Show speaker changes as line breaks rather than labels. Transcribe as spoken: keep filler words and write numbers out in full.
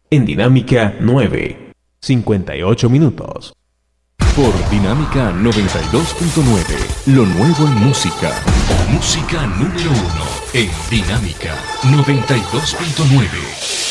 En Dinámica nueve, cincuenta y ocho minutos.
Por Dinámica noventa y dos punto nueve, lo nuevo en música. Música número uno en Dinámica noventa y dos punto nueve.